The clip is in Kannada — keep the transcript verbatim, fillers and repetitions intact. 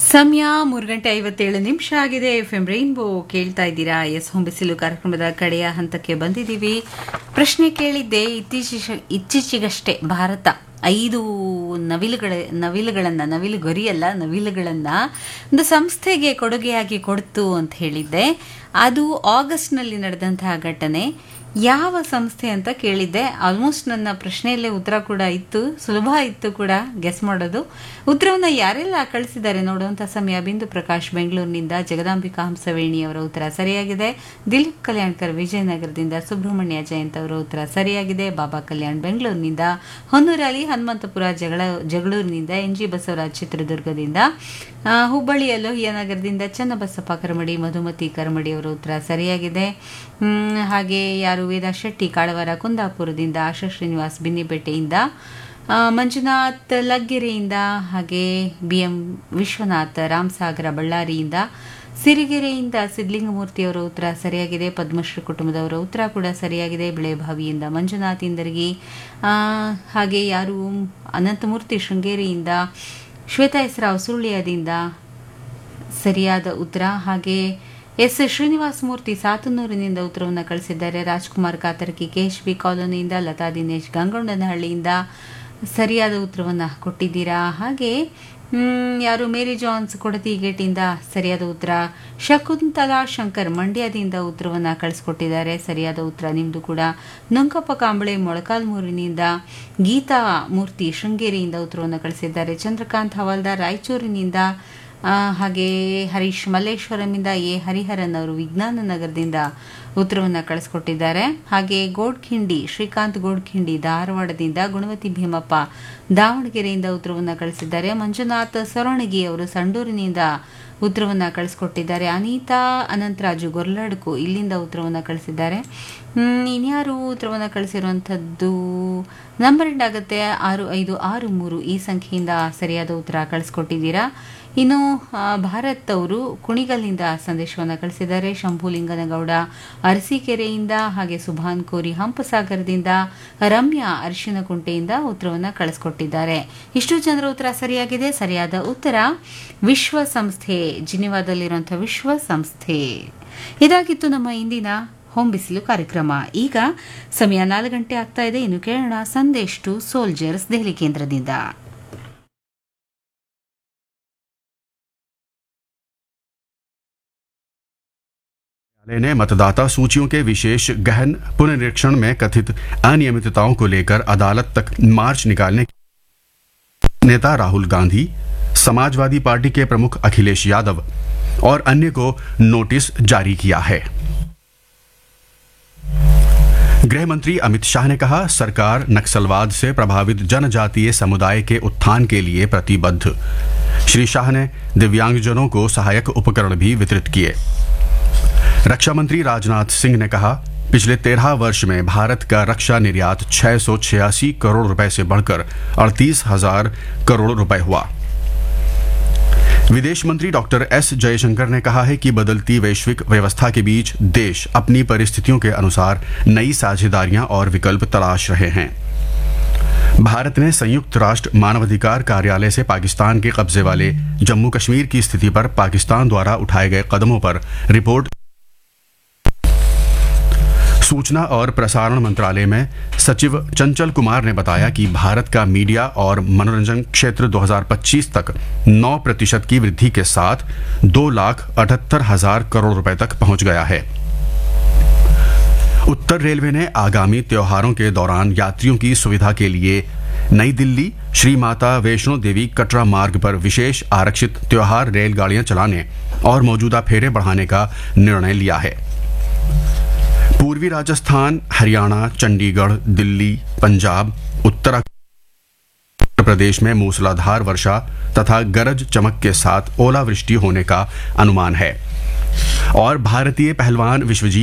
ಸಮಯ ಮೂರು ಗಂಟೆ ಐವತ್ತೇಳು ನಿಮಿಷ ಆಗಿದೆ. ಎಫ್ ಎಂ ರೈನ್ಬೋ ಕೇಳ್ತಾ ಇದ್ದೀರಾ. ಎಸ್ ಹೊಂಬಿಸಿಲು ಕಾರ್ಯಕ್ರಮದ ಕಡೆಯ ಹಂತಕ್ಕೆ ಬಂದಿದ್ದೀವಿ. ಪ್ರಶ್ನೆ ಕೇಳಿದ್ದೆ, ಇತ್ತೀಚೆ ಇತ್ತೀಚೆಗಷ್ಟೇ ಭಾರತ ಐದು ನವಿಲುಗಳ ನವಿಲುಗಳನ್ನು ನವಿಲು ಗರಿಯಲ್ಲ ನವಿಲುಗಳನ್ನು ಒಂದು ಸಂಸ್ಥೆಗೆ ಕೊಡುಗೆಯಾಗಿ ಕೊಡ್ತು ಅಂತ ಹೇಳಿದ್ದೆ. ಅದು ಆಗಸ್ಟ್ನಲ್ಲಿ ನಡೆದಂತಹ ಘಟನೆ. ಯಾವ ಸಂಸ್ಥೆ ಅಂತ ಕೇಳಿದ್ದೆ. ಆಲ್ಮೋಸ್ಟ್ ನನ್ನ ಪ್ರಶ್ನೆಯಲ್ಲೇ ಉತ್ತರ ಕೂಡ ಇತ್ತು, ಸುಲಭ ಇತ್ತು ಕೂಡ ಗೆಸ್ ಮಾಡೋದು. ಉತ್ತರವನ್ನು ಯಾರೆಲ್ಲ ಕಳಿಸಿದ್ದಾರೆ ನೋಡುವಂಥ ಸಮಯ. ಬಿಂದು ಪ್ರಕಾಶ್ ಬೆಂಗಳೂರಿನಿಂದ, ಜಗದಾಂಬಿಕಾ ಹಂಸವೇಣಿ ಅವರ ಉತ್ತರ ಸರಿಯಾಗಿದೆ. ದಿಲೀಪ್ ಕಲ್ಯಾಣ್ಕರ್ ವಿಜಯನಗರದಿಂದ, ಸುಬ್ರಹ್ಮಣ್ಯ ಜಯಂತ್ ಅವರ ಉತ್ತರ ಸರಿಯಾಗಿದೆ. ಬಾಬಾ ಕಲ್ಯಾಣ್ ಬೆಂಗಳೂರಿನಿಂದ, ಹೊನ್ನೂರಲ್ಲಿ ಹನುಮಂತಪುರ ಜಗಳ ಜಗಳೂರಿನಿಂದ, ಎನ್ ಜಿ ಬಸವರಾಜ್ ಚಿತ್ರದುರ್ಗದಿಂದ, ಹುಬ್ಬಳ್ಳಿಯ ಲೋಹಿಯಾನಗರದಿಂದ ಚನ್ನಬಸಪ್ಪ ಕರಮಡಿ, ಮಧುಮತಿ ಕರಮಡಿ ಅವರ ಉತ್ತರ ಸರಿಯಾಗಿದೆ. ಹಾಗೆ ಯಾರು ವೇದಾ ಶೆಟ್ಟಿ ಕಾಳವಾರ ಕುಂದಾಪುರದಿಂದ, ಆಶಾ ಶ್ರೀನಿವಾಸ್ ಬಿನ್ನಿಪೇಟೆಯಿಂದ, ಮಂಜುನಾಥ್ ಲಗ್ಗೆರೆಯಿಂದ, ಹಾಗೆ ಬಿ ಎಂ ವಿಶ್ವನಾಥ್ ರಾಮಸಾಗರ ಬಳ್ಳಾರಿಯಿಂದ, ಸಿರಿಗೆರೆಯಿಂದ ಸಿದ್ಲಿಂಗಮೂರ್ತಿಯವರ ಉತ್ತರ ಸರಿಯಾಗಿದೆ. ಪದ್ಮಶ್ರೀ ಕುಟುಂಬದವರ ಉತ್ತರ ಕೂಡ ಸರಿಯಾಗಿದೆ. ಬಿಳೆಭಾವಿಯಿಂದ ಮಂಜುನಾಥ್ ಇಂದರ್ಗಿ, ಹಾಗೆ ಯಾರು ಅನಂತಮೂರ್ತಿ ಶೃಂಗೇರಿಯಿಂದ, ಶ್ವೇತಾ ಹೆಸರಾವ್ ಸುಳ್ಯದಿಂದ ಸರಿಯಾದ ಉತ್ತರ. ಹಾಗೆ ಎಸ್ ಶ್ರೀನಿವಾಸ ಮೂರ್ತಿ ಸಾತನೂರಿನಿಂದ ಉತ್ತರವನ್ನು ಕಳಿಸಿದ್ದಾರೆ. Rajkumar Katarki K H B ಕಾಲೋನಿಯಿಂದ, Lata Dinesh ಗಂಗೊಂಡನಹಳ್ಳಿಯಿಂದ ಸರಿಯಾದ ಉತ್ತರವನ್ನು ಕೊಟ್ಟಿದ್ದೀರಾ. ಹಾಗೆ ಯಾರು ಮೇರಿ ಜಾನ್ಸ್ ಕೊಡತಿ ಗೇಟಿಂದ ಸರಿಯಾದ ಉತ್ತರ. ಶಕುಂತಲಾ ಶಂಕರ್ ಮಂಡ್ಯದಿಂದ ಉತ್ತರವನ್ನು ಕಳಿಸ್ಕೊಟ್ಟಿದ್ದಾರೆ. ಸರಿಯಾದ ಉತ್ತರ ನಿಮ್ಮದು ಕೂಡ. ನೊಂಕಪ್ಪ ಕಾಂಬಳೆ ಮೊಳಕಾಲ್ಮೂರಿನಿಂದ, ಗೀತಾ ಮೂರ್ತಿ ಶೃಂಗೇರಿಯಿಂದ ಉತ್ತರವನ್ನು ಕಳಿಸಿದ್ದಾರೆ. ಚಂದ್ರಕಾಂತ್ ಹವಾಲ್ದಾರ್ ರಾಯಚೂರಿನಿಂದ, ಹಾಗೆ ಹರೀಶ್ ಮಲ್ಲೇಶ್ವರಮಿಂದ, ಎ ಹರಿಹರನ್ ಅವರು ವಿಜ್ಞಾನ ನಗರದಿಂದ ಉತ್ತರವನ್ನು ಕಳಿಸ್ಕೊಟ್ಟಿದ್ದಾರೆ. ಹಾಗೆ ಗೋಡ್ಖಿಂಡಿ ಶ್ರೀಕಾಂತ್ ಗೋಡ್ಖಿಂಡಿ ಧಾರವಾಡದಿಂದ, ಗುಣವತಿ ಭೀಮಪ್ಪ ದಾವಣಗೆರೆಯಿಂದ ಉತ್ತರವನ್ನು ಕಳಿಸಿದ್ದಾರೆ. ಮಂಜುನಾಥ್ ಸೊರಣಗಿ ಅವರು ಸಂಡೂರಿನಿಂದ ಉತ್ತರವನ್ನು ಕಳಿಸ್ಕೊಟ್ಟಿದ್ದಾರೆ. ಅನಿತಾ ಅನಂತರಾಜು ಗೊರ್ಲಡ್ಕು ಇಲ್ಲಿಂದ ಉತ್ತರವನ್ನು ಕಳಿಸಿದ್ದಾರೆ. ಇನ್ಯಾರು ಉತ್ತರವನ್ನು ಕಳಿಸಿರುವಂಥದ್ದು ನಂಬರ್ ಎಂಡ್ ಆಗುತ್ತೆ ಆರು ಐದು ಆರು ಮೂರು ಈ ಸಂಖ್ಯೆಯಿಂದ ಸರಿಯಾದ ಉತ್ತರ ಕಳಿಸ್ಕೊಟ್ಟಿದ್ದೀರಾ. ಇನ್ನು ಭಾರತ್ ಅವರು ಕುಣಿಗಲ್ನಿಂದ ಸಂದೇಶವನ್ನು ಕಳಿಸಿದ್ದಾರೆ. ಶಂಭುಲಿಂಗನಗೌಡ ಅರಸೀಕೆರೆಯಿಂದ, ಹಾಗೆ ಸುಭಾನ್ ಕೋರಿ ಹಂಪಸಾಗರದಿಂದ, ರಮ್ಯಾ ಅರಿಶಿನಕುಂಟೆಯಿಂದ ಉತ್ತರವನ್ನು ಕಳಿಸ್ಕೊಟ್ಟಿದ್ದಾರೆ. ಇಷ್ಟು ಜನರ ಉತ್ತರ ಸರಿಯಾಗಿದೆ. ಸರಿಯಾದ ಉತ್ತರ ವಿಶ್ವಸಂಸ್ಥೆ, ಜಿನಿವಾದಲ್ಲಿರುವಂತಹ ವಿಶ್ವಸಂಸ್ಥೆ. ಇದಾಗಿತ್ತು ನಮ್ಮ ಇಂದಿನ ಹೊಂಬಿಸಿಲು ಕಾರ್ಯಕ್ರಮ. ಈಗ ಸಮಯ ನಾಲ್ಕು ಗಂಟೆ ಆಗ್ತಾ ಇದೆ. ಇನ್ನು ಕೇಳೋಣ ಸಂದೇಶ್ ಟು ಸೋಲ್ಜರ್ಸ್ ದೆಹಲಿ ಕೇಂದ್ರದಿಂದ. ने मतदाता सूचियों के विशेष गहन पुनरीक्षण में कथित अनियमितताओं को लेकर अदालत तक मार्च निकालने नेता राहुल गांधी, समाजवादी पार्टी के प्रमुख अखिलेश यादव और अन्य को नोटिस जारी किया है. गृह मंत्री अमित शाह ने कहा, सरकार नक्सलवाद से प्रभावित जनजातीय समुदाय के उत्थान के लिए प्रतिबद्ध. श्री शाह ने दिव्यांगजनों को सहायक उपकरण भी वितरित किए. रक्षा मंत्री राजनाथ सिंह ने कहा, पिछले तेरह वर्ष में भारत का रक्षा निर्यात छह सौ छियासी करोड़ रुपए से बढ़कर अड़तीस हजार करोड़ रुपए हुआ. विदेश मंत्री डॉक्टर एस जयशंकर ने कहा है कि बदलती वैश्विक व्यवस्था के बीच देश अपनी परिस्थितियों के अनुसार नई साझेदारियां और विकल्प तलाश रहे हैं. भारत ने संयुक्त राष्ट्र मानवाधिकार कार्यालय से पाकिस्तान के कब्जे वाले जम्मू कश्मीर की स्थिति पर पाकिस्तान द्वारा उठाए गए कदमों पर रिपोर्ट. सूचना और प्रसारण मंत्रालय में सचिव चंचल कुमार ने बताया कि भारत का मीडिया और मनोरंजन क्षेत्र दो हज़ार पच्चीस तक नौ प्रतिशत की वृद्धि के साथ दो लाख अठहत्तर हजार करोड़ रुपए तक पहुंच गया है. उत्तर रेलवे ने आगामी त्योहारों के दौरान यात्रियों की सुविधा के लिए नई दिल्ली श्री माता वैष्णो देवी कटरा मार्ग पर विशेष आरक्षित त्योहार रेलगाड़ियां चलाने और मौजूदा फेरे बढ़ाने का निर्णय लिया है. पूर्वी राजस्थान, हरियाणा, चंडीगढ़, दिल्ली, पंजाब, उत्तर प्रदेश में मूसलाधार वर्षा तथा गरज चमक के साथ ओलावृष्टि होने का अनुमान है. और भारतीय पहलवान विश्वजीत